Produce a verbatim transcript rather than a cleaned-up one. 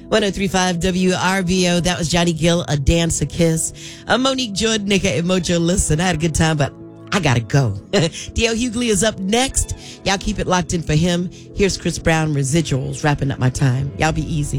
one oh three point five W R B O. That was Johnny Gill, A Dance, A Kiss. I'm Monique Jordan, Nika Emojo. Listen, I had a good time, but I gotta go. D L Hughley is up next. Y'all keep it locked in for him. Here's Chris Brown, Residuals, wrapping up my time. Y'all be easy.